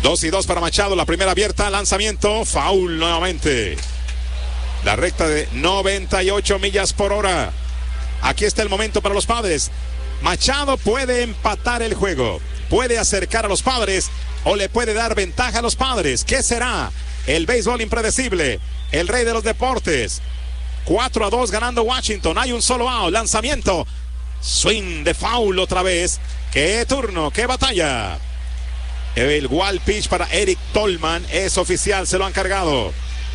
2-2 para Machado, la primera abierta, lanzamiento, foul nuevamente. La recta de 98 millas por hora. Aquí está el momento para los Padres. Machado puede empatar el juego, puede acercar a los Padres o le puede dar ventaja a los Padres. ¿Qué será? El béisbol impredecible, el rey de los deportes. 4-2 ganando Washington. Hay un solo out, lanzamiento, swing de foul otra vez. ¡Qué turno, qué batalla! El wall pitch para Eric Tolman es oficial, se lo han cargado.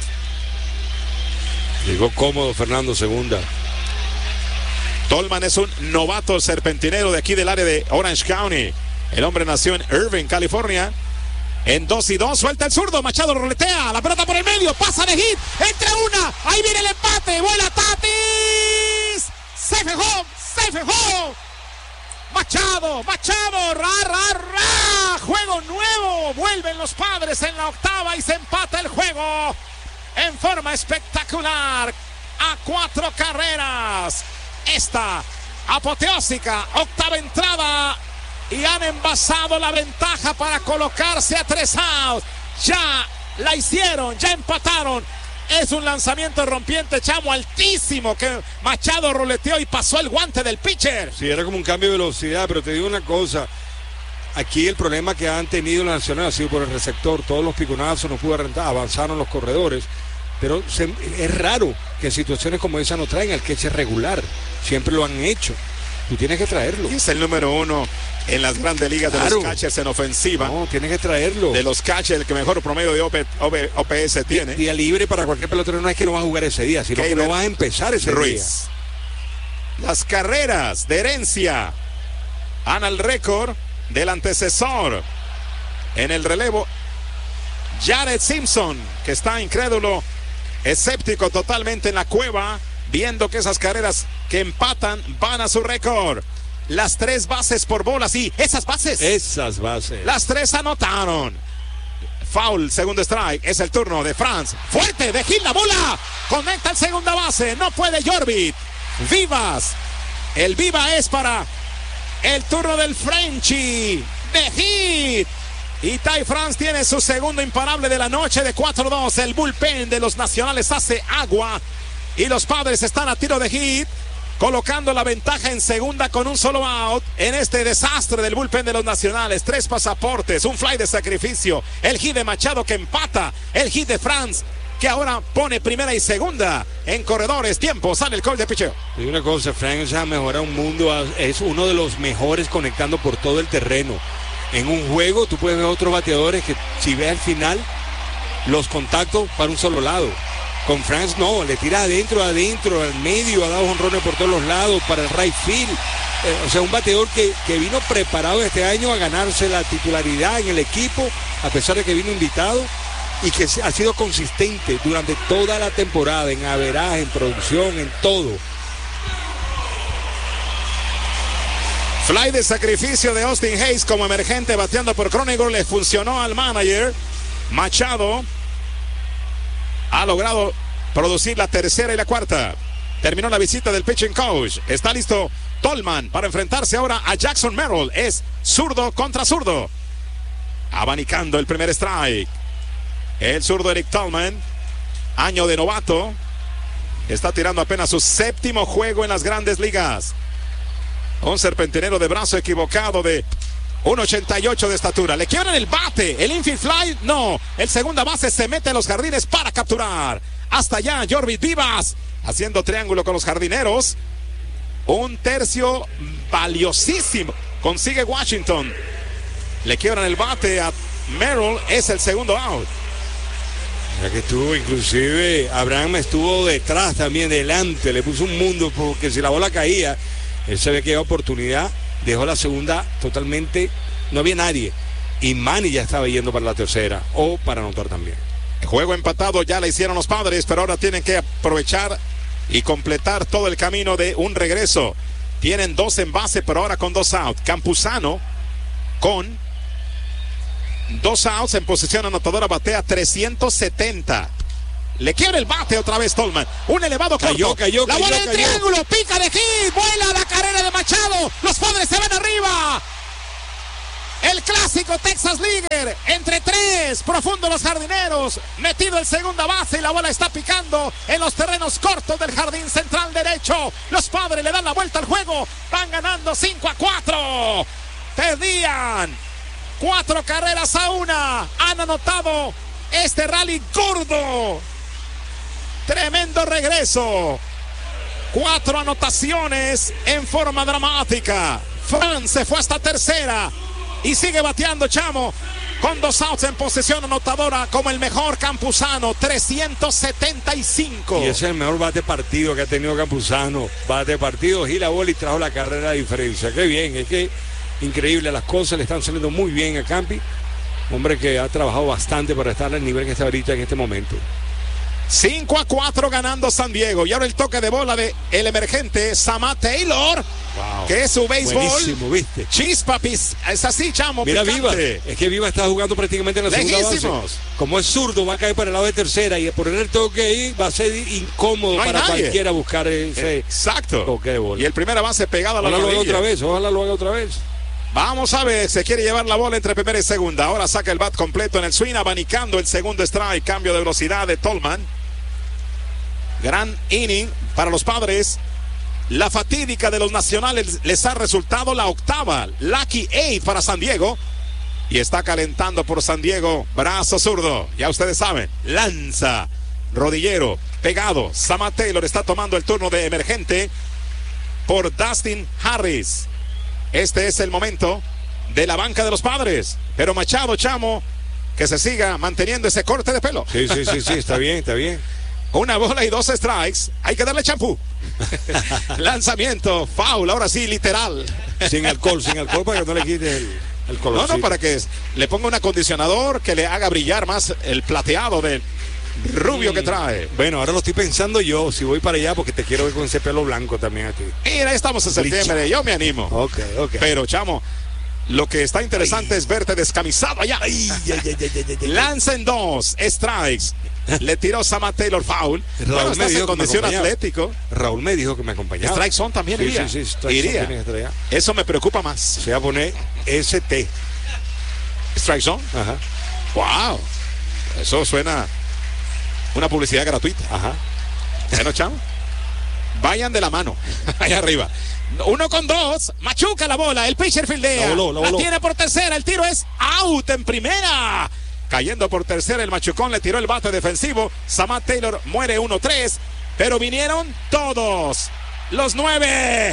Llegó cómodo Fernando segunda. Tolman es un novato serpentinero de aquí del área de Orange County. El hombre nació en Irvine, California. En 2-2, suelta el zurdo, Machado roletea, la pelota por el medio, pasa de hit, entra una, ahí viene el empate, vuela Tatis, safe home, Machado, juego nuevo, vuelven los Padres en la octava y se empata el juego en forma espectacular a 4 carreras. Esta apoteósica octava entrada y han envasado la ventaja para colocarse a 3 outs. Ya la hicieron, ya empataron. Es un lanzamiento rompiente, chamo, altísimo que Machado roleteó y pasó el guante del pitcher. Sí, era como un cambio de velocidad, pero te digo una cosa. Aquí el problema que han tenido la Nacional ha sido por el receptor. Todos los piconazos no pudo rentar, avanzaron los corredores. Pero es raro que en situaciones como esa no traigan al catcher regular. Siempre lo han hecho. Tú tienes que traerlo. Y es el número 1 en las grandes ligas de los catchers en ofensiva. No, tienes que traerlo. De los catchers, el que mejor promedio de OPS tiene. Día libre para cualquier pelotero, no es que no va a jugar ese día, sino que no vas a empezar ese día. Las carreras de Herencia han al récord del antecesor. En el relevo, Jared Simpson, que está incrédulo, escéptico totalmente en la cueva, viendo que esas carreras que empatan van a su récord. Las 3 bases por bolas y esas bases. Las 3 anotaron. Foul, segundo strike. Es el turno de Franz. Fuerte, de Gil, la bola. Conecta el segunda base. No puede Jorbit. Vivas. El viva es para el turno del Frenchy. De hit. Y Ty France tiene su segundo imparable de la noche de 4-2. El bullpen de los Nacionales hace agua. Y los Padres están a tiro de hit, colocando la ventaja en segunda con un solo out en este desastre del bullpen de los Nacionales. 3 pasaportes, un fly de sacrificio, el hit de Machado que empata, el hit de Franz que ahora pone primera y segunda en corredores. Tiempo, sale el call de picheo. Y una cosa, Franz ha mejorado un mundo, es uno de los mejores conectando por todo el terreno. En un juego tú puedes ver otros bateadores que si ves al final los contactos para un solo lado. Con Franz no, le tira adentro, al medio, ha dado jonrones por todos los lados, para el right field. O sea, un bateador que vino preparado este año a ganarse la titularidad en el equipo, a pesar de que vino invitado, y que ha sido consistente durante toda la temporada, en averaje, en producción, en todo. Fly de sacrificio de Austin Hayes como emergente bateando por Cronenworth, le funcionó al manager. Machado ha logrado producir la tercera y la cuarta. Terminó la visita del pitching coach. Está listo Tolman para enfrentarse ahora a Jackson Merrill. Es zurdo contra zurdo. Abanicando el primer strike. El zurdo Eric Tolman, año de novato, está tirando apenas su 7º juego en las grandes ligas. Un serpentinero de brazo equivocado de 1.88 de estatura. Le quiebran el bate. El infield fly, no. El segunda base se mete en los jardines para capturar. Hasta allá, Jorbit Vivas haciendo triángulo con los jardineros. Un tercio valiosísimo consigue Washington. Le quiebran el bate a Merrill. Es el segundo out. Ya que estuvo, inclusive Abraham estuvo detrás también, delante. Le puso un mundo porque si la bola caía, él se ve que había oportunidad. Dejó la segunda totalmente, no había nadie. Y Manny ya estaba yendo para la tercera o para anotar también. El juego empatado ya la hicieron los Padres, pero ahora tienen que aprovechar y completar todo el camino de un regreso. Tienen 2 en base, pero ahora con 2 outs. Campuzano con 2 outs en posición anotadora, batea 370. Le quiebra el bate otra vez Tolman. Un elevado corto. La bola en triángulo, pica de hit, vuela la carrera de Machado. Los Padres se van arriba. El clásico Texas Leaguer entre 3 padres, profundo los jardineros, metido el segunda base y la bola está picando en los terrenos cortos del jardín central derecho. Los padres le dan la vuelta al juego, van ganando 5-4. Perdían 4 carreras a 1. Han anotado este rally gordo. Tremendo regreso. 4 anotaciones en forma dramática. Fran se fue hasta tercera y sigue bateando, Chamo, con 2 outs en posesión anotadora como el mejor Campuzano, 375. Y ese es el mejor bate partido que ha tenido Campuzano. Bate partido, gira bola y trajo la carrera de diferencia. Qué bien, es que increíble, las cosas le están saliendo muy bien a Campi. Hombre que ha trabajado bastante para estar al nivel que está ahorita en este momento. 5-4 ganando San Diego. Y ahora el toque de bola de el emergente Samad Taylor. Wow. Que es su béisbol. Buenísimo, ¿viste? Chispa, es así, Chamo. Mira, picante. Viva. Es que Viva está jugando prácticamente en la segunda base. Como es zurdo, va a caer para el lado de tercera. Y poner el toque ahí va a ser incómodo para cualquiera buscar ese toque de bola. Y el primera base pegada a la rodilla. Ojalá lo haga otra vez. Vamos a ver, se quiere llevar la bola entre primera y segunda. Ahora saca el bat completo en el swing, abanicando el segundo strike. Cambio de velocidad de Tolman. Gran inning para los padres. La fatídica de los nacionales les ha resultado la octava. Lucky 8 para San Diego. Y está calentando por San Diego. Brazo zurdo. Ya ustedes saben. Lanza. Rodillero. Pegado. Samad Taylor está tomando el turno de emergente por Dustin Harris. Este es el momento de la banca de los padres. Pero Machado, Chamo, que se siga manteniendo ese corte de pelo. Sí, está bien. 1 bola y 2 strikes. Hay que darle champú. Lanzamiento, foul, ahora sí, literal. Sin alcohol para que no le quite el color. No, para que le ponga un acondicionador que le haga brillar más el plateado del rubio que trae. Bueno, ahora lo estoy pensando yo, si voy para allá, porque te quiero ver con ese pelo blanco también a ti. Mira, estamos en septiembre, yo me animo. Ok. Pero, Chamo, lo que está interesante es verte descamisado allá. Lanza en 2 strikes. Le tiró Samad Taylor foul. Raúl estás en condición atlético. Raúl me dijo que me acompañaba. Strike zone también iría. Sí, iría. Eso me preocupa más. Se va a poner ST. Strike zone. Ajá. Wow. Eso suena una publicidad gratuita. Ajá. Bueno, Chamo, vayan de la mano. Allá arriba. 1 con 2. Machuca la bola. El pitcher fildea. La voló. La tiene por tercera. El tiro es out en primera. Cayendo por tercera, el machucón le tiró el bate defensivo. Samad Taylor muere 1-3. Pero vinieron todos. Los 9.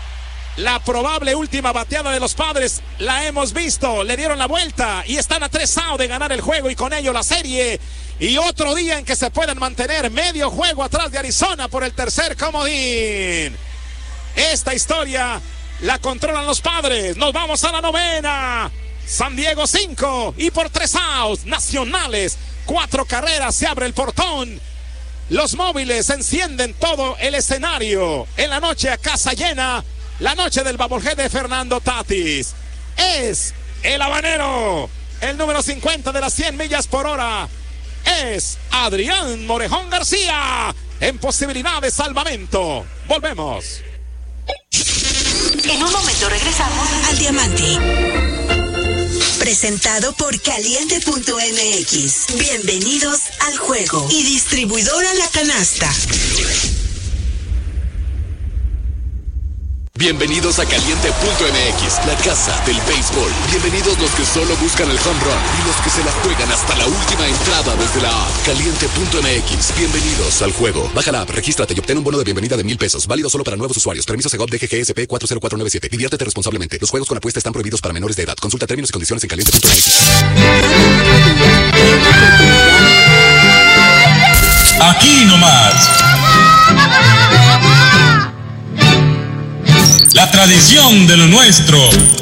La probable última bateada de los padres la hemos visto. Le dieron la vuelta y están a 3 outs de ganar el juego y con ello la serie. Y otro día en que se pueden mantener medio juego atrás de Arizona por el tercer comodín. Esta historia la controlan los padres. Nos vamos a la 9ª. San Diego 5 y por 3 outs nacionales, 4 carreras, se abre el portón. Los móviles encienden todo el escenario. En la noche a casa llena, la noche del bobblehead de Fernando Tatis. Es el habanero, el número 50 de las 100 millas por hora. Es Adrián Morejón García en posibilidad de salvamento. Volvemos. En un momento regresamos al Diamante. Presentado por Caliente.mx. Bienvenidos al juego. Y distribuidora La Canasta. Bienvenidos a Caliente.mx, la casa del béisbol. Bienvenidos los que solo buscan el home run y los que se la juegan hasta la última entrada desde la app. Caliente.mx, bienvenidos al juego. Baja la app, regístrate y obtén un bono de bienvenida de $1,000. Válido solo para nuevos usuarios. Permiso Segov DGGSP 40497. Diviértete responsablemente. Los juegos con apuesta están prohibidos para menores de edad. Consulta términos y condiciones en Caliente.mx. Aquí nomás. La tradición de lo nuestro.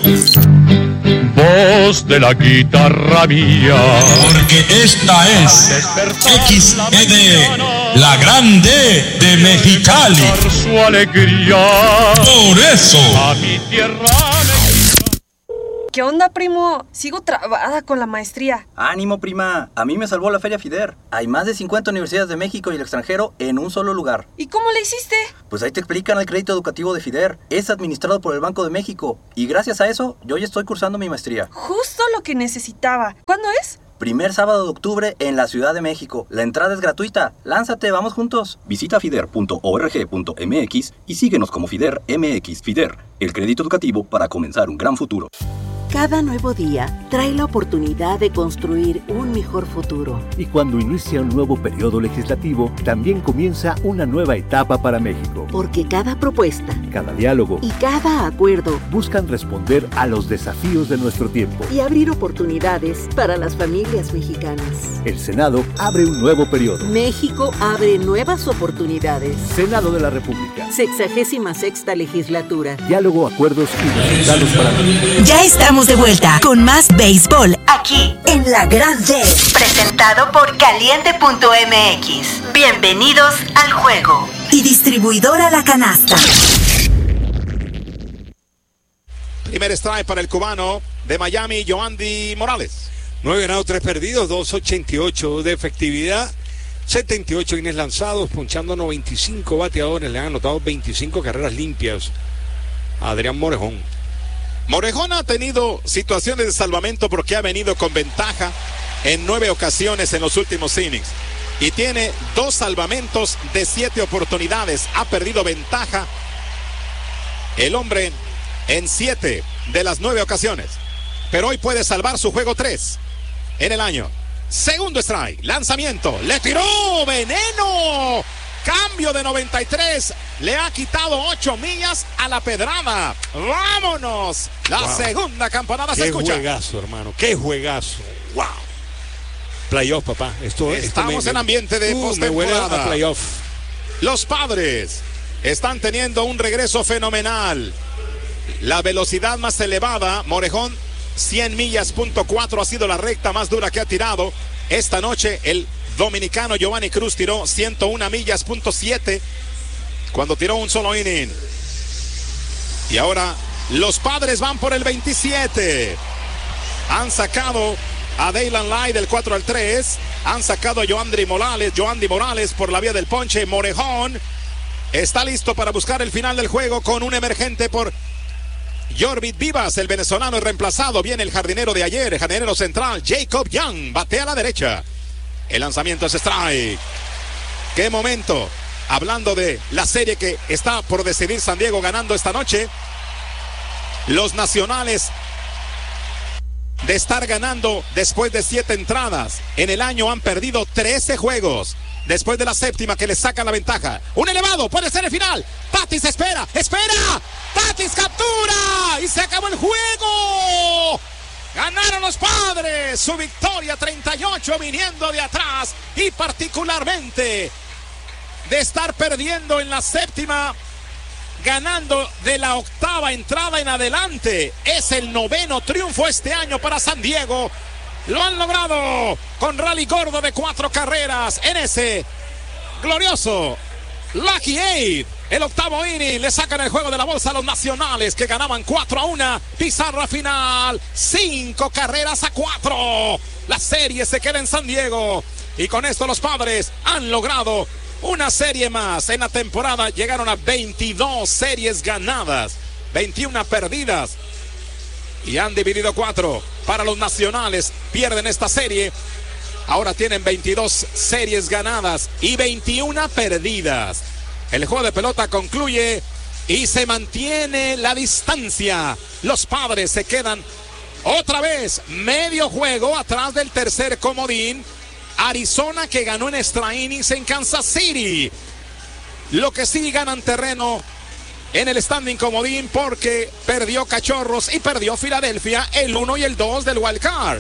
Voz de la guitarra mía. Porque esta es XED, la grande de Mexicali. Su alegría. Por eso. A mi tierra. ¿Qué onda, primo? Sigo trabada con la maestría. Ánimo, prima. A mí me salvó la Feria FIDER. Hay más de 50 universidades de México y el extranjero en un solo lugar. ¿Y cómo le hiciste? Pues ahí te explican el crédito educativo de FIDER. Es administrado por el Banco de México. Y gracias a eso, yo ya estoy cursando mi maestría. Justo lo que necesitaba. ¿Cuándo es? Primer sábado de octubre en la Ciudad de México. La entrada es gratuita. Lánzate, vamos juntos. Visita fider.org.mx y síguenos como Fider MX. Fider, el crédito educativo para comenzar un gran futuro. Cada nuevo día trae la oportunidad de construir un mejor futuro. Y cuando inicia un nuevo periodo legislativo, también comienza una nueva etapa para México. Porque cada propuesta, cada diálogo y cada acuerdo buscan responder a los desafíos de nuestro tiempo y abrir oportunidades para las familias mexicanas. El Senado abre un nuevo periodo. México abre nuevas oportunidades. Senado de la República. 66ª legislatura. Diálogo, acuerdos y resultados para México. Ya estamos de vuelta con más béisbol aquí en La Gran D, presentado por Caliente.mx. Bienvenidos al juego. Y distribuidora La Canasta. Primer strike para el cubano de Miami, Yoandy Morales. 9 ganados, 3 perdidos, 2.88 de efectividad, 78 innings lanzados, ponchando 95 bateadores, le han anotado 25 carreras limpias a Adrián Morejón. Morejón ha tenido situaciones de salvamento porque ha venido con ventaja en 9 ocasiones en los últimos innings. Y tiene 2 salvamentos de 7 oportunidades. Ha perdido ventaja el hombre en 7 de las 9 ocasiones. Pero hoy puede salvar su juego 3 en el año. Segundo strike, lanzamiento, le tiró veneno. Cambio de 93, le ha quitado 8 millas a la pedrada. ¡Vámonos! La segunda campanada se escucha. Qué juegazo, hermano, qué juegazo. ¡Wow! Playoff, papá. Estamos en ambiente de postemporada. Playoff. Los Padres están teniendo un regreso fenomenal. La velocidad más elevada, Morejón, 100 millas.4 ha sido la recta más dura que ha tirado. Esta noche el dominicano Giovanni Cruz tiró 101 millas.7 cuando tiró un solo inning. Y ahora los Padres van por el 27. Han sacado a Daylan Light del 4 al 3. Han sacado a Yoandy Morales por la vía del ponche. Morejón está listo para buscar el final del juego con un emergente por Yorbit Vivas. El venezolano es reemplazado. Viene el jardinero de ayer, el jardinero central Jacob Young. Batea a la derecha. El lanzamiento es strike. ¡Qué momento! Hablando de la serie que está por decidir San Diego ganando esta noche. Los Nacionales, de estar ganando después de 7 entradas en el año, han perdido 13 juegos. Después de la séptima que le sacan la ventaja. Un elevado, puede ser el final. Tatis espera. Tatis captura y se acabó el juego. Ganaron los Padres su victoria 38 viniendo de atrás y particularmente de estar perdiendo en la séptima, ganando de la 8ª entrada en adelante. Es el 9º triunfo este año para San Diego. Lo han logrado con rally gordo de 4 carreras en ese glorioso Lucky 8. El 8º inning, le sacan el juego de la bolsa a los Nacionales que ganaban 4-1. Pizarra final, 5 carreras a 4. La serie se queda en San Diego y con esto los Padres han logrado una serie más en la temporada. Llegaron a 22 series ganadas, 21 perdidas y han dividido 4 para los Nacionales. Pierden esta serie, ahora tienen 22 series ganadas y 21 perdidas. El juego de pelota concluye y se mantiene la distancia. Los Padres se quedan otra vez medio juego atrás del tercer comodín. Arizona, que ganó en extra innings en Kansas City. Lo que sí ganan terreno en el standing comodín porque perdió Cachorros y perdió Filadelfia el 1 y el 2 del wild card.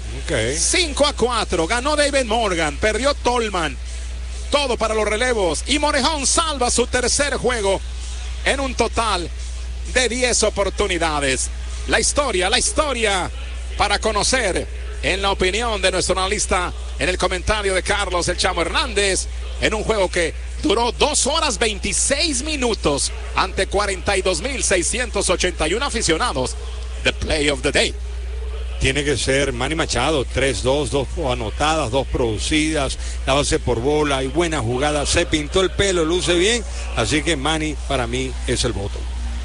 5-4, ganó David Morgan, perdió Tolman. Todo para los relevos y Morejón salva su tercer juego en un total de 10 oportunidades. La historia para conocer en la opinión de nuestro analista, en el comentario de Carlos El Chamo Hernández, en un juego que duró 2 horas 26 minutos ante 42,681 aficionados. The play of the day. Tiene que ser Manny Machado, 3-2, 2 anotadas, 2 producidas, la base por bola y buena jugada, se pintó el pelo, luce bien, así que Manny para mí es el voto.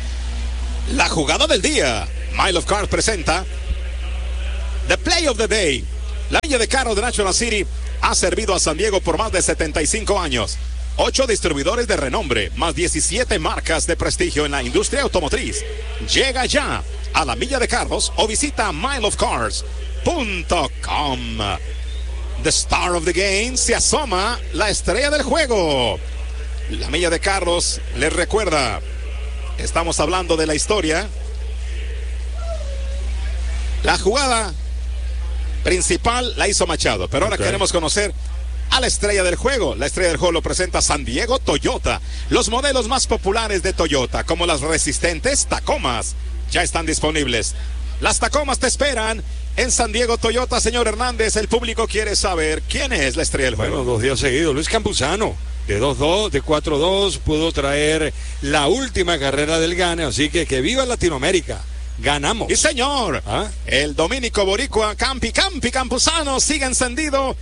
La jugada del día. Mile of Cards presenta The play of the day. La Milla de Carros de National City ha servido a San Diego por más de 75 años. 8 distribuidores de renombre, más 17 marcas de prestigio en la industria automotriz. Llega ya a la Milla de Carros o visita mileofcars.com. The star of the game, se asoma la estrella del juego. La Milla de Carros les recuerda, estamos hablando de la historia. La jugada principal la hizo Machado, pero ahora queremos conocer a la estrella del juego. La estrella del juego lo presenta San Diego Toyota. Los modelos más populares de Toyota, como las resistentes Tacomas, ya están disponibles. Las Tacomas te esperan en San Diego Toyota. Señor Hernández, el público quiere saber quién es la estrella del juego. Bueno, 2 días seguidos, Luis Campuzano. De 2-2, de 4-2, pudo traer la última carrera del Gane, así que viva Latinoamérica. Ganamos. ¡Y señor! El dominico boricua Campuzano sigue encendido.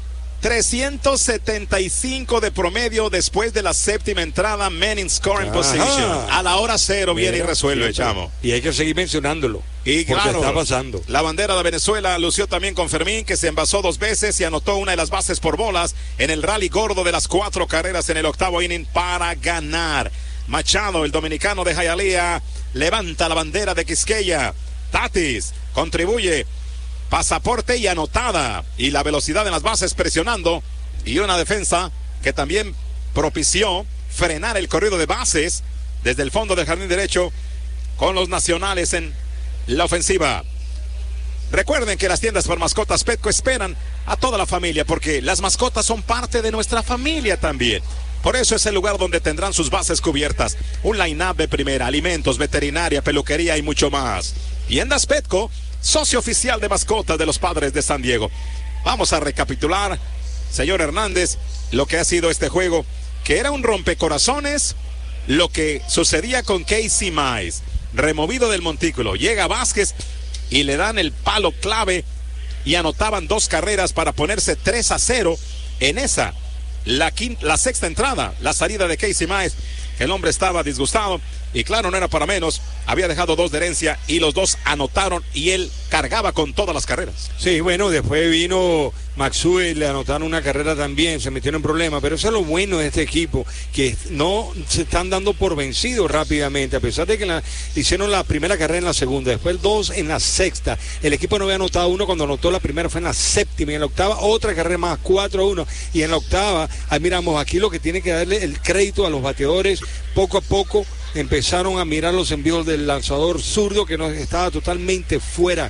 375 de promedio después de la séptima entrada, men in scoring position. A la hora 0 viene y resuelve, chamo. Y hay que seguir mencionándolo. Y claro, está pasando. La bandera de Venezuela lució también con Fermín, que se envasó 2 veces y anotó una de las bases por bolas en el rally gordo de las 4 carreras en el 8º inning para ganar. Machado, el dominicano de Hialeah, levanta la bandera de Quisqueya. Tatis contribuye. Pasaporte y anotada. Y la velocidad en las bases presionando. Y una defensa que también propició frenar el corrido de bases desde el fondo del jardín derecho con los nacionales en la ofensiva. Recuerden que las tiendas por mascotas Petco esperan a toda la familia, porque las mascotas son parte de nuestra familia también. Por eso es el lugar donde tendrán sus bases cubiertas. Un line-up de primera, alimentos, veterinaria, peluquería y mucho más. Tiendas Petco, socio oficial de mascotas de los Padres de San Diego. Vamos a recapitular, señor Hernández, lo que ha sido este juego, que era un rompecorazones. Lo que sucedía con Casey Mize, removido del montículo. Llega Vázquez y le dan el palo clave y anotaban 2 carreras para ponerse 3-0 en esa, la sexta entrada, la salida de Casey Mize. El hombre estaba disgustado y claro, no era para menos, había dejado 2 de herencia y los 2 anotaron y él cargaba con todas las carreras. Sí, bueno, después vino Maxwell, le anotaron una carrera también, se metieron en problemas, pero eso es lo bueno de este equipo, que no se están dando por vencidos rápidamente, a pesar de que hicieron la primera carrera en la segunda, después 2 en la sexta, el equipo no había anotado 1 cuando anotó la primera, fue en la séptima, y en la octava otra carrera más, 4-1, y en la octava, miramos aquí lo que tiene que darle el crédito a los bateadores, poco a poco empezaron a mirar los envíos del lanzador zurdo que no estaba totalmente fuera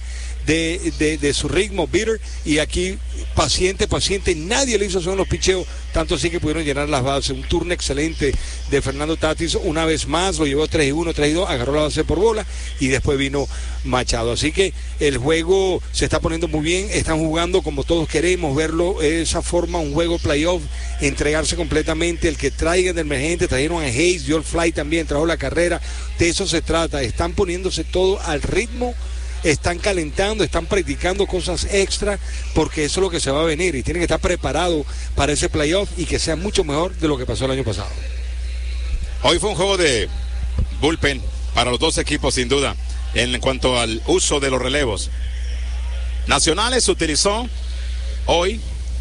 de su ritmo, Bitter, y aquí paciente, nadie le hizo son los picheos, tanto así que pudieron llenar las bases. Un turno excelente de Fernando Tatis, una vez más lo llevó 3-1, 3-2, agarró la base por bola y después vino Machado, así que el juego se está poniendo muy bien, están jugando como todos queremos verlo, esa forma, un juego playoff, entregarse completamente, el que traigan de emergente, trajeron a Hayes, dio el fly también, trajo la carrera, de eso se trata, están poniéndose todo al ritmo, están calentando, están practicando cosas extra, porque eso es lo que se va a venir y tienen que estar preparados para ese playoff y que sea mucho mejor de lo que pasó el año pasado. Hoy fue un juego de bullpen para los 2 equipos sin duda, en cuanto al uso de los relevos. Nacionales utilizó hoy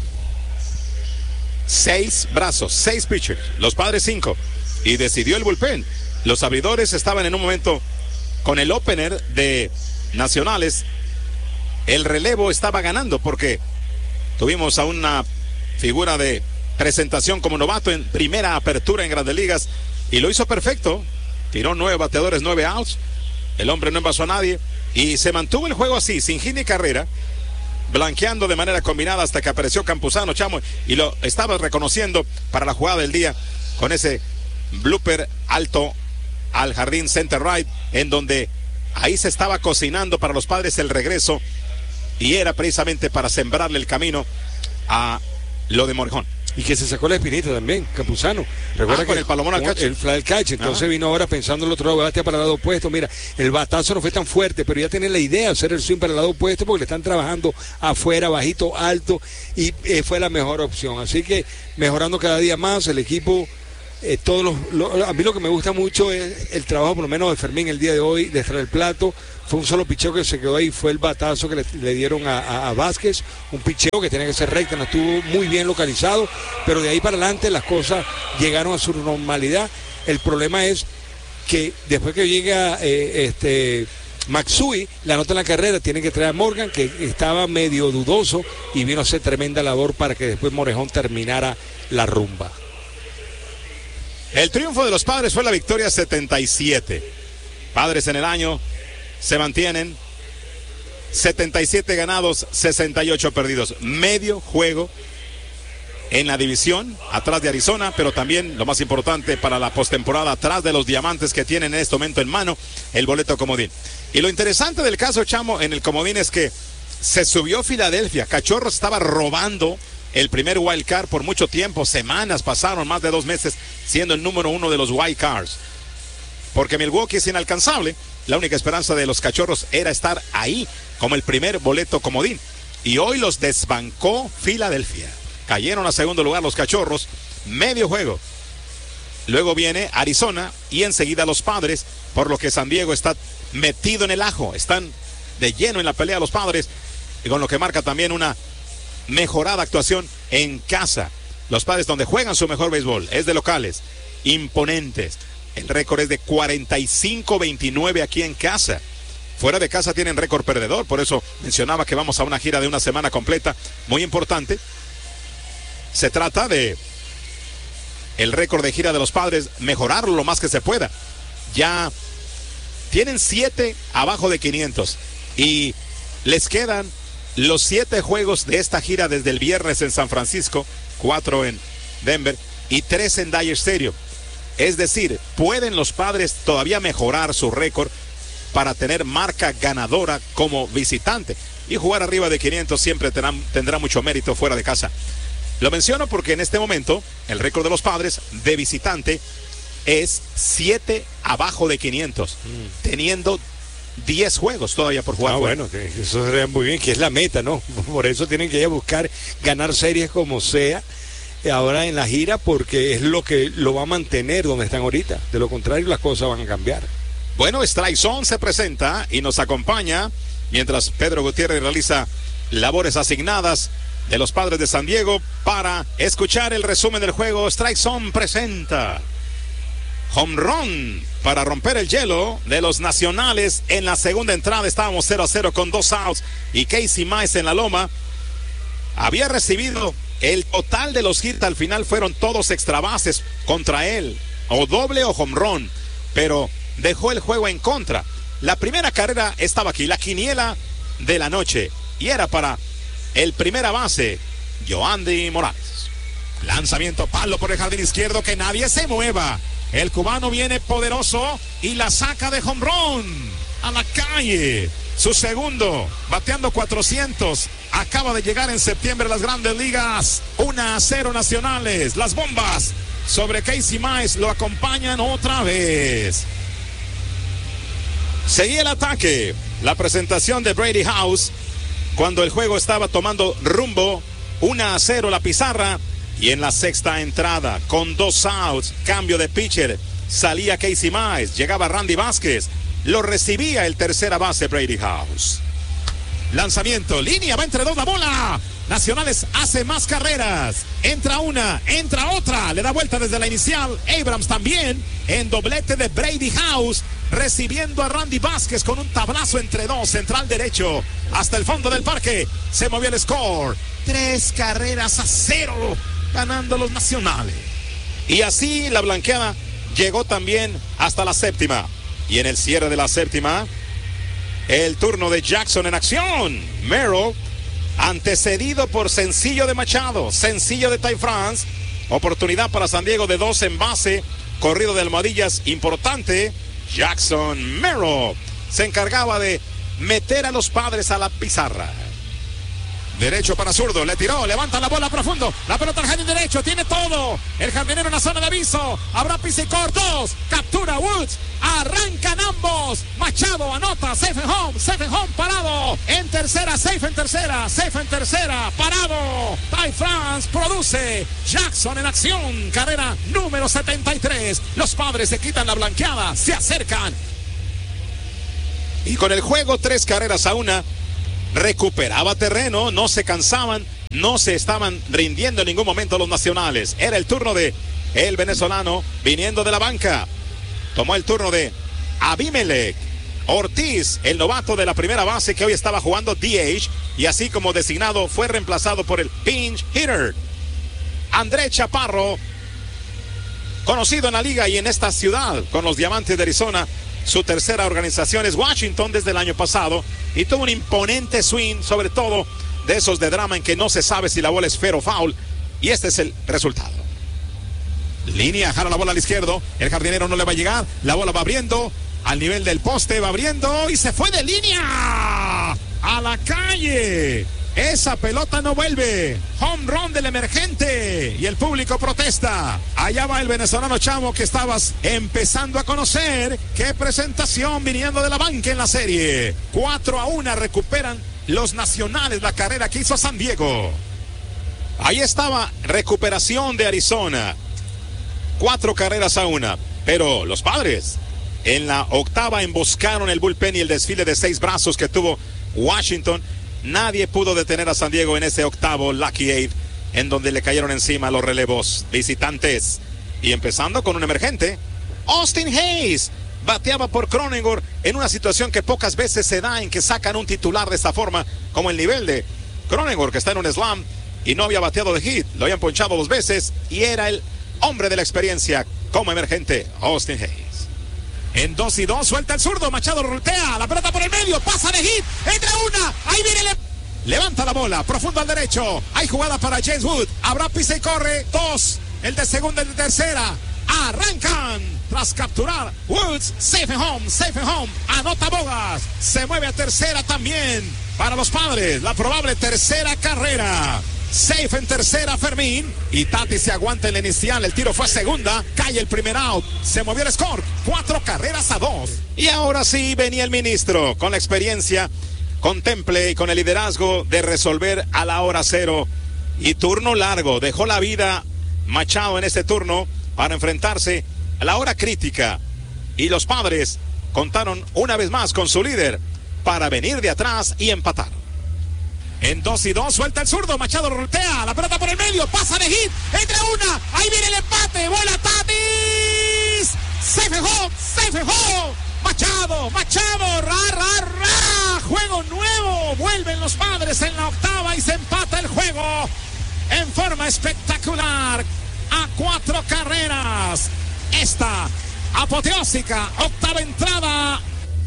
6 brazos, 6 pitchers, los Padres 5, y decidió el bullpen. Los abridores estaban en un momento con el opener de Nacionales, el relevo estaba ganando porque tuvimos a una figura de presentación como novato en primera apertura en Grandes Ligas y lo hizo perfecto, tiró 9 bateadores, 9 outs, el hombre no envasó a nadie y se mantuvo el juego así, sin hit ni carrera, blanqueando de manera combinada hasta que apareció Campuzano, chamo, y lo estaba reconociendo para la jugada del día con ese blooper alto al jardín center right, en donde ahí se estaba cocinando para los Padres el regreso y era precisamente para sembrarle el camino a lo de Morejón. Y que se sacó la espinita también, Campuzano. Recuerda que con el palomón al catcher. El fly al catcher. Entonces vino ahora pensando el otro lado, batea para el lado opuesto. Mira, el batazo no fue tan fuerte, pero ya tiene la idea de hacer el swing para el lado opuesto porque le están trabajando afuera, bajito, alto, y fue la mejor opción. Así que mejorando cada día más, el equipo a mí lo que me gusta mucho es el trabajo, por lo menos de Fermín el día de hoy, de extraer el plato. Fue un solo picheo que se quedó ahí, fue el batazo que le dieron a Vázquez, un picheo que tenía que ser recto, no estuvo muy bien localizado, pero de ahí para adelante las cosas llegaron a su normalidad. El problema es que después que llega Matsui, la nota en la carrera, tiene que traer a Morgan, que estaba medio dudoso, y vino a hacer tremenda labor para que después Morejón terminara la rumba. El triunfo de los Padres fue la victoria 77. Padres en el año se mantienen 77 ganados, 68 perdidos. Medio juego en la división, atrás de Arizona, pero también, lo más importante para la postemporada, atrás de los Diamantes, que tienen en este momento en mano el boleto comodín. Y lo interesante del caso, Chamo, en el comodín es que se subió Filadelfia. Cachorros estaba robando el primer wild card por mucho tiempo, semanas pasaron, más de 2 meses, siendo el número 1 de los wild cards. Porque Milwaukee es inalcanzable. La única esperanza de los Cachorros era estar ahí como el primer boleto comodín. Y hoy los desbancó Filadelfia. Cayeron a segundo lugar los Cachorros, medio juego. Luego viene Arizona y enseguida los Padres, por lo que San Diego está metido en el ajo. Están de lleno en la pelea los Padres, y con lo que marca también una mejorada actuación en casa. Los Padres, donde juegan su mejor béisbol, es de locales, imponentes. El récord es de 45-29 aquí en casa. Fuera de casa tienen récord perdedor, por eso mencionaba que vamos a una gira de una semana completa, muy importante. Se trata de el récord de gira de los Padres, mejorarlo lo más que se pueda. Ya tienen 7 abajo de 500 y les quedan los 7 juegos de esta gira desde el viernes en San Francisco, 4 en Denver y 3 en Dodger Stadium. Es decir, pueden los Padres todavía mejorar su récord para tener marca ganadora como visitante, y jugar arriba de 500 siempre tendrá mucho mérito fuera de casa. Lo menciono porque en este momento el récord de los Padres de visitante es 7 abajo de 500, teniendo 10 juegos todavía por jugar. Bueno, eso sería muy bien, que es la meta, ¿no? Por eso tienen que ir a buscar ganar series como sea ahora en la gira, porque es lo que lo va a mantener donde están ahorita. De lo contrario, las cosas van a cambiar. Bueno, Strike Zone se presenta y nos acompaña mientras Pedro Gutiérrez realiza labores asignadas de los Padres de San Diego para escuchar el resumen del juego. Strike Zone presenta home run para romper el hielo de los Nacionales. En la segunda entrada estábamos 0-0 con 2 outs y Casey Mize en la loma había recibido el total de los hits. Al final fueron todos extra bases contra él, o doble o home run, pero dejó el juego en contra. La primera carrera estaba aquí, la quiniela de la noche, y era para el primera base, Yoandy Morales. Lanzamiento, palo por el jardín izquierdo, que nadie se mueva. El cubano viene poderoso y la saca de home run a la calle. Su segundo, bateando 400. Acaba de llegar en septiembre a las Grandes Ligas. 1-0 Nacionales. Las bombas sobre Casey Mize lo acompañan otra vez. Seguía el ataque. La presentación de Brady House cuando el juego estaba tomando rumbo. 1-0 la pizarra. Y en la sexta entrada, con 2 outs, cambio de pitcher, salía Casey Mize, llegaba Randy Vázquez, lo recibía el tercera base Brady House. Lanzamiento, línea, va entre 2 la bola. Nacionales hace más carreras, entra una, entra otra, le da vuelta desde la inicial. Abrams también en doblete de Brady House, recibiendo a Randy Vázquez con un tablazo entre 2, central derecho, hasta el fondo del parque. Se movió el score, 3-0 ganando los Nacionales. Y así la blanqueada llegó también hasta la séptima. Y en el cierre de la séptima, el turno de Jackson en acción. Merrill, antecedido por sencillo de Machado, sencillo de Ty France. Oportunidad para San Diego de 2 en base. Corrido de almohadillas importante. Jackson Merrill se encargaba de meter a los Padres a la pizarra. Derecho para zurdo, le tiró, levanta la bola profundo, la pelota al jardín derecho, tiene todo, el jardinero en la zona de aviso, habrá pise cortos, captura Woods, arrancan ambos, Machado anota, safe and home, parado, en tercera, safe en tercera, parado, Live France produce Jackson en acción. Carrera número 73. Los Padres se quitan la blanqueada, se acercan. Y con el juego 3-1, recuperaba terreno, no se cansaban, no se estaban rindiendo en ningún momento los nacionales. Era el turno de el venezolano viniendo de la banca. Tomó el turno de Abimelec Ortiz, el novato de la primera base que hoy estaba jugando DH y así como designado fue reemplazado por el pinch hitter Andrés Chaparro, conocido en la liga y en esta ciudad con los Diamantes de Arizona. Su tercera organización es Washington desde el año pasado y tuvo un imponente swing, sobre todo de esos de drama en que no se sabe si la bola es fair o foul, y este es el resultado. Línea, jala la bola al izquierdo, el jardinero no le va a llegar, la bola va abriendo al nivel del poste, va abriendo y se fue de línea a la calle. Esa pelota no vuelve. Home run del emergente y el público protesta. Allá va el venezolano Chamo que estabas empezando a conocer. Qué presentación viniendo de la banca en la serie. 4-1 recuperan los nacionales la carrera que hizo San Diego. Ahí estaba recuperación de Arizona. 4-1. Pero los Padres en la octava emboscaron el bullpen y el desfile de 6 brazos que tuvo Washington. Nadie pudo detener a San Diego en ese octavo Lucky Eight, en donde le cayeron encima los relevos visitantes. Y empezando con un emergente, Austin Hayes bateaba por Cronenworth en una situación que pocas veces se da, en que sacan un titular de esta forma, como el nivel de Cronenworth, que está en un slam y no había bateado de hit, lo habían ponchado 2 veces y era el hombre de la experiencia como emergente, Austin Hayes. En 2-2, suelta el zurdo, Machado rotea, la pelota por el medio, pasa de hit, entra una, ahí viene, levanta la bola, profundo al derecho, hay jugada para James Wood, habrá pisa y corre, 2, el de segunda, el de tercera, arrancan, tras capturar, Woods, safe and home, anota Bogas, se mueve a tercera también, para los Padres, la probable tercera carrera. Safe en tercera Fermín y Tati se aguanta en la inicial, el tiro fue a segunda, cae el primer out, se movió el score, 4-2. Y ahora sí venía el ministro con la experiencia, con temple y con el liderazgo de resolver a la hora cero y turno largo, dejó la vida Machado en este turno para enfrentarse a la hora crítica y los Padres contaron una vez más con su líder para venir de atrás y empatar. En 2-2, suelta el zurdo, Machado rotea, la pelota por el medio, pasa de hit, entra una, ahí viene el empate, bola Tatis, safe and home, Machado, ra, juego nuevo, vuelven los Padres en la octava y se empata el juego en forma espectacular a 4 carreras, esta apoteósica octava entrada.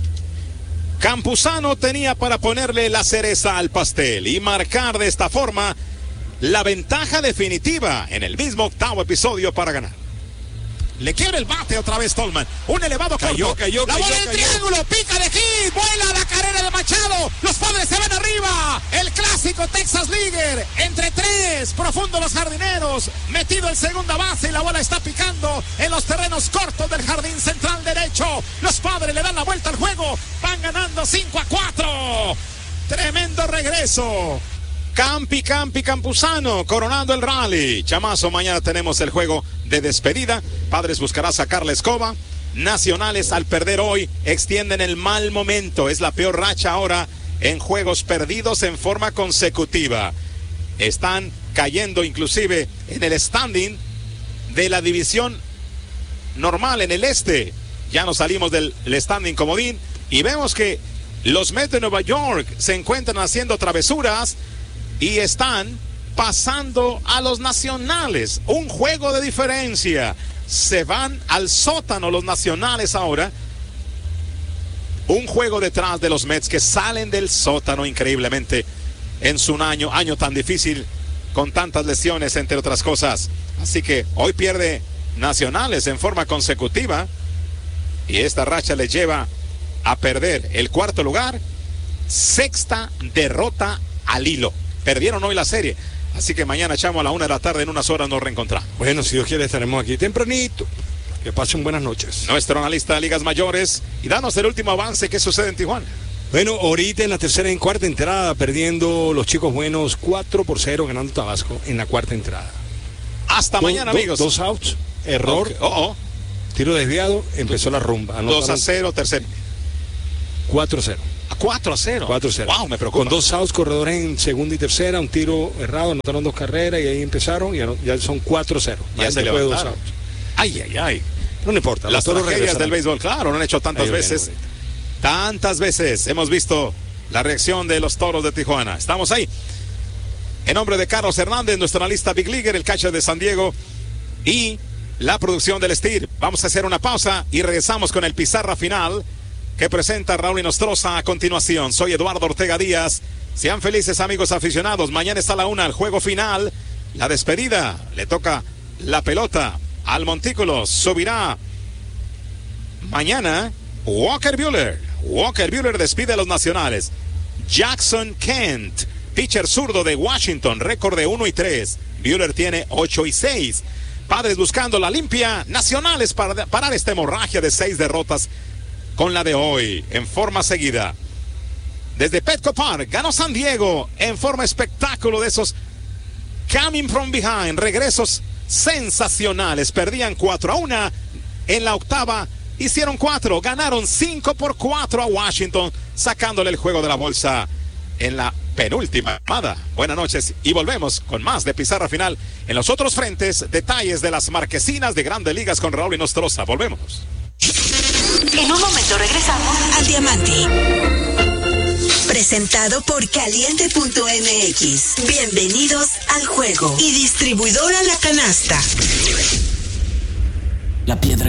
Campuzano tenía para ponerle la cereza al pastel y marcar de esta forma la ventaja definitiva en el mismo octavo episodio para ganar. Le quiebra el bate otra vez Tolman. Un elevado corto. La bola en triángulo. Pica de hit. Vuela la carrera de Machado. Los Padres se van arriba. El clásico Texas Leaguer. Entre 3. Profundo los jardineros. Metido en segunda base. Y la bola está picando en los terrenos cortos del jardín central derecho. Los Padres le dan la vuelta al juego. Van ganando 5-4. Tremendo regreso. Campuzano coronando el rally. Chamazo, mañana tenemos el juego de despedida. Padres buscará sacar la escoba. Nacionales al perder hoy extienden el mal momento. Es la peor racha ahora en juegos perdidos en forma consecutiva. Están cayendo inclusive en el standing de la división normal en el este. Ya nos salimos del standing comodín y vemos que los Mets de Nueva York se encuentran haciendo travesuras y están pasando a los nacionales. Un juego de diferencia. Se van al sótano los nacionales ahora. Un juego detrás de los Mets que salen del sótano increíblemente en su año tan difícil con tantas lesiones entre otras cosas. Así que hoy pierde Nacionales en forma consecutiva y esta racha les lleva a perder el cuarto lugar. 6ª derrota al hilo. Perdieron hoy la serie. Así que mañana echamos a la 1 de la tarde, en unas horas nos reencontramos. Bueno, si Dios quiere estaremos aquí tempranito. Que pasen buenas noches. Nuestro analista de ligas mayores y danos el último avance que sucede en Tijuana. Bueno, ahorita en la tercera y en cuarta entrada, perdiendo los chicos buenos 4-0, ganando Tabasco en la cuarta entrada. Hasta mañana, amigos. 2 outs, error, Okay. tiro desviado, empezó la rumba. 2-0, tercero. 4-0. 4-0. 4-0. Wow, me preocupa. Con 2 outs, corredores en segunda y tercera, un tiro errado, anotaron 2 carreras y ahí empezaron y ya son 4-0. Ya se levantaron. Ay. No le importa. Las tragedias del béisbol, claro, lo han hecho tantas veces. Tantas veces hemos visto la reacción de los Toros de Tijuana. Estamos ahí. En nombre de Carlos Hernández, nuestro analista Big Leaguer, el catcher de San Diego y la producción del Steer. Vamos a hacer una pausa y regresamos con el pizarra final que presenta Raúl Inostroza a continuación. Soy Eduardo Ortega Díaz. Sean felices, amigos aficionados. Mañana está a la 1 el juego final. La despedida. Le toca la pelota al montículo. Subirá mañana Walker Buehler. Walker Buehler despide a los nacionales. Jackson Kent, pitcher zurdo de Washington, récord de 1-3. Buehler tiene 8-6. Padres buscando la limpia. Nacionales para parar esta hemorragia de 6 derrotas con la de hoy, en forma seguida. Desde Petco Park, ganó San Diego en forma espectáculo de esos coming from behind, regresos sensacionales. Perdían 4-1 en la octava. Hicieron 4, ganaron 5-4 a Washington, sacándole el juego de la bolsa en la penúltima llamada. Buenas noches y volvemos con más de pizarra final en los otros frentes, detalles de las marquesinas de Grandes Ligas con Raúl Inostroza. Volvemos. En un momento regresamos al Diamante. Presentado por Caliente.mx. Bienvenidos al juego. Y distribuidora La Canasta. La piedra